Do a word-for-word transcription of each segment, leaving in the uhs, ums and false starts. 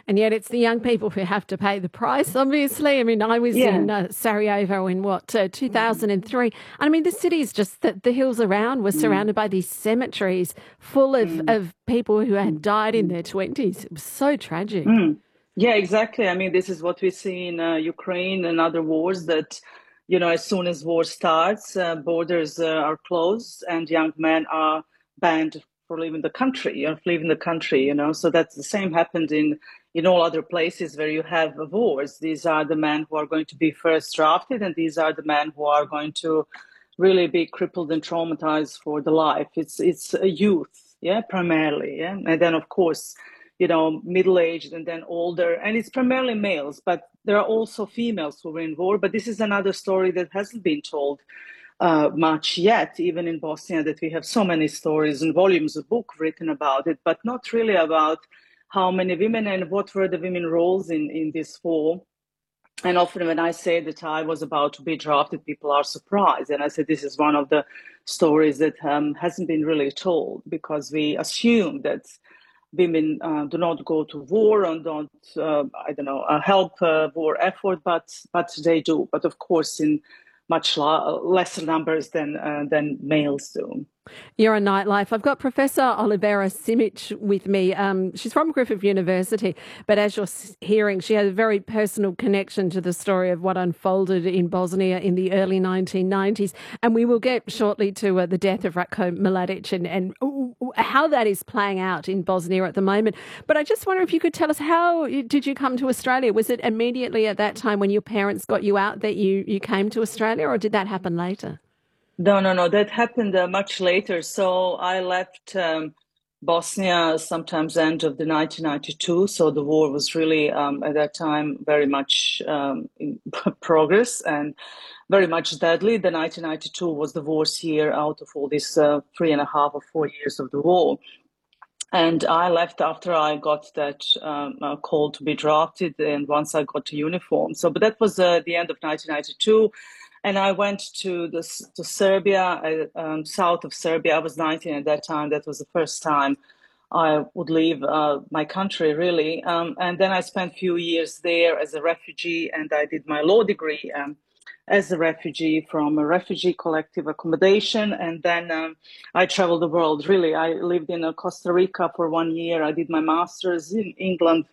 And yet it's the young people who have to pay the price, obviously. I mean, I was Yeah. in uh, Sarajevo in, what, uh, two thousand three. I mean, the city is just, the, the hills around were Mm, surrounded by these cemeteries full of, mm, of people who had mm, died in mm, their twenties. It was so tragic. mm. Yeah, exactly. I mean, this is what we see in uh, Ukraine and other wars that, you know, as soon as war starts, uh, borders uh, are closed and young men are banned for leaving the country, you know, leaving the country, you know. So that's the same happened in in all other places where you have wars. These are the men who are going to be first drafted, and these are the men who are going to really be crippled and traumatized for the life. It's it's a youth, yeah, primarily, yeah, and then of course, you know, middle aged and then older, and it's primarily males, but there are also females who were in war. But this is another story that hasn't been told uh, much yet, even in Bosnia, that we have so many stories and volumes of book written about it, but not really about how many women and what were the women roles in in this war. And often when I say that I was about to be drafted, people are surprised. And I said, this is one of the stories that um, hasn't been really told, because we assume that women uh, do not go to war and don't, uh, I don't know, uh, help uh, war effort, but but they do. But of course, in much la- lesser numbers than uh, than males do. You're a nightlife. I've got Professor Olivera Simic with me. Um, she's from Griffith University, but as you're hearing, she has a very personal connection to the story of what unfolded in Bosnia in the early nineteen nineties. And we will get shortly to uh, the death of Ratko Mladic and, and how that is playing out in Bosnia at the moment. But I just wonder if you could tell us, how did you come to Australia? Was it immediately at that time when your parents got you out that you, you came to Australia, or did that happen later? No, no, no. That happened uh, much later. So I left um, Bosnia sometimes end of the nineteen ninety-two. So the war was really um, at that time very much um, in progress and very much deadly. The nineteen ninety-two was the worst year out of all these uh, three and a half or four years of the war. And I left after I got that um, uh, call to be drafted, and once I got to uniform. So, but that was uh, the end of nineteen ninety-two, and I went to the to Serbia, uh, um, south of Serbia. I was nineteen at that time. That was the first time I would leave uh, my country, really. Um, and then I spent a few years there as a refugee, and I did my law degree um, as a refugee from a refugee collective accommodation. And then um, I traveled the world, really. I lived in uh, Costa Rica for one year. I did my master's in England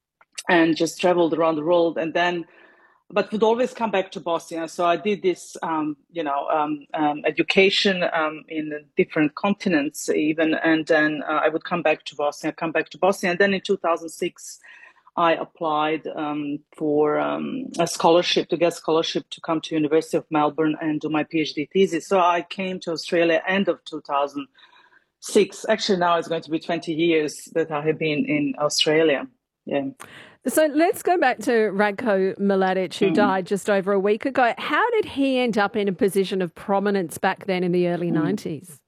and just traveled around the world. And then but would always come back to Bosnia. So I did this, um, you know, um, um, education um, in different continents even, and then uh, I would come back to Bosnia, come back to Bosnia, and then in two thousand six, I applied um, for um, a scholarship, to get scholarship to come to University of Melbourne and do my PhD thesis. So I came to Australia end of two thousand six. Actually, now it's going to be twenty years that I have been in Australia. Yeah. So let's go back to Ratko Mladic, who Mm, died just over a week ago. How did he end up in a position of prominence back then in the early mm. nineties?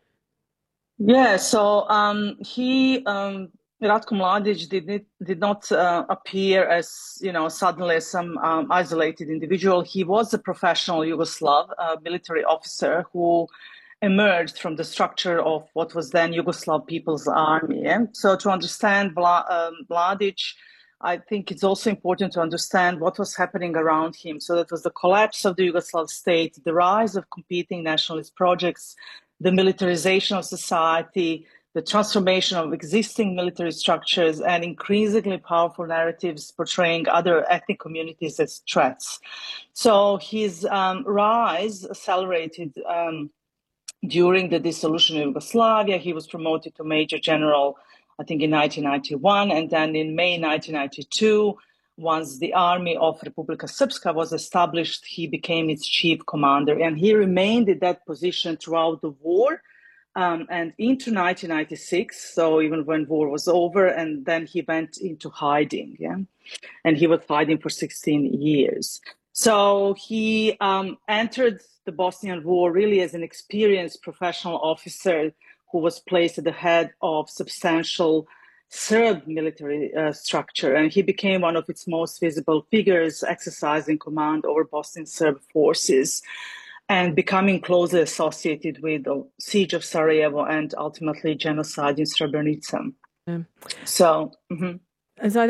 Yeah, so um, he um, Ratko Mladic did not, did not uh, appear as, you know, suddenly some um, isolated individual. He was a professional Yugoslav uh, military officer who emerged from the structure of what was then Yugoslav People's Army. Yeah? So to understand Vla, um, Mladic, I think it's also important to understand what was happening around him. So that was the collapse of the Yugoslav state, the rise of competing nationalist projects, the militarization of society, the transformation of existing military structures, and increasingly powerful narratives portraying other ethnic communities as threats. So his um, rise accelerated um, during the dissolution of Yugoslavia. He was promoted to Major General, I think, in nineteen ninety-one, and then in May nineteen ninety-two, once the army of Republika Srpska was established, he became its chief commander, and he remained in that position throughout the war um, and into nineteen ninety-six. So even when war was over, and then he went into hiding. Yeah, and he was hiding for sixteen years. So he um, entered the Bosnian War really as an experienced professional officer who was placed at the head of substantial Serb military uh, structure, and he became one of its most visible figures, exercising command over Bosnian Serb forces and becoming closely associated with the siege of Sarajevo and ultimately genocide in Srebrenica. Yeah. So, mm-hmm. So